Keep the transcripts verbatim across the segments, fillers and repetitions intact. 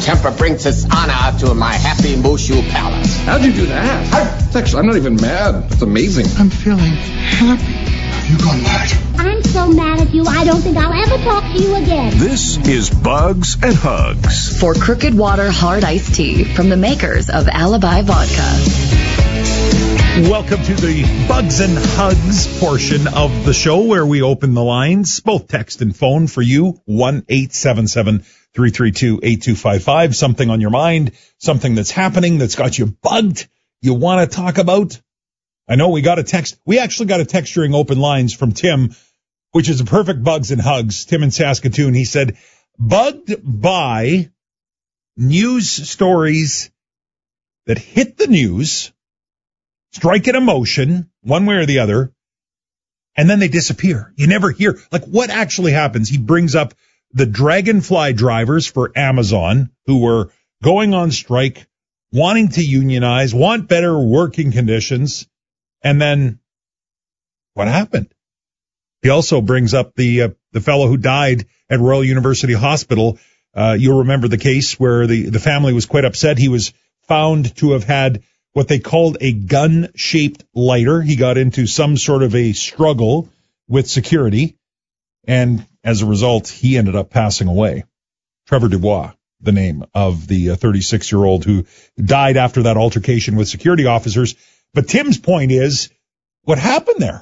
temper brings dishonor to my happy Mushu palace. How'd you do that? It's actually, I'm not even mad. It's amazing. I'm feeling happy. Have you gone mad? I'm so mad at you, I don't think I'll ever talk to you again. This is Bugs and Hugs. For Crooked Water Hard Iced Tea from the makers of Alibi Vodka. Welcome to the Bugs and Hugs portion of the show where we open the lines, both text and phone for you, one eight seven seven, three three two, eight two five five. Something on your mind, something that's happening that's got you bugged, you want to talk about. I know we got a text. We actually got a text during open lines from Tim, which is a perfect Bugs and Hugs. Tim in Saskatoon. He said, bugged by news stories that hit the news, strike an emotion, one way or the other, and then they disappear. You never hear, like, what actually happens. He brings up the Dragonfly drivers for Amazon who were going on strike, wanting to unionize, want better working conditions, and then what happened? He also brings up the uh, the fellow who died at Royal University Hospital. Uh, you'll remember the case where the, the family was quite upset. He was found to have had what they called a gun-shaped lighter. He got into some sort of a struggle with security, and as a result, he ended up passing away. Trevor Dubois, the name of the thirty-six-year-old who died after that altercation with security officers. But Tim's point is, what happened there?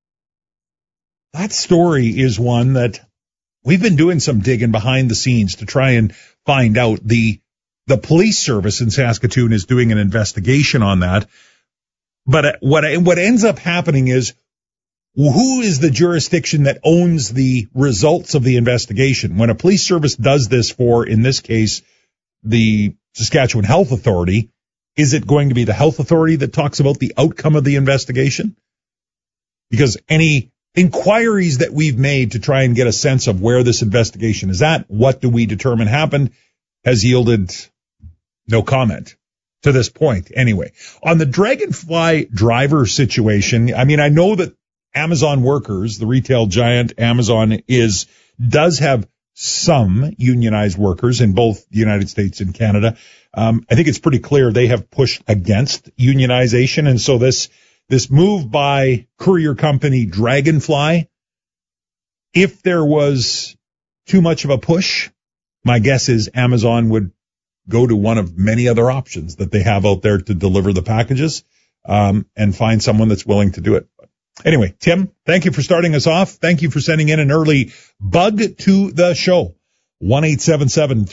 That story is one that we've been doing some digging behind the scenes to try and find out. The The police service in Saskatoon is doing an investigation on that. But what what ends up happening is, who is the jurisdiction that owns the results of the investigation? When a police service does this for, in this case, the Saskatchewan Health Authority, is it going to be the health authority that talks about the outcome of the investigation? Because any inquiries that we've made to try and get a sense of where this investigation is at, what do we determine happened, has yielded no comment to this point. Anyway, on the Dragonfly driver situation, I mean, I know that Amazon workers, the retail giant Amazon is, does have some unionized workers in both the United States and Canada. Um, I think it's pretty clear they have pushed against unionization. And so this, this move by courier company Dragonfly, if there was too much of a push, my guess is Amazon would go to one of many other options that they have out there to deliver the packages, um, and find someone that's willing to do it. Anyway, Tim, thank you for starting us off. Thank you for sending in an early bug to the show. one eight seven seven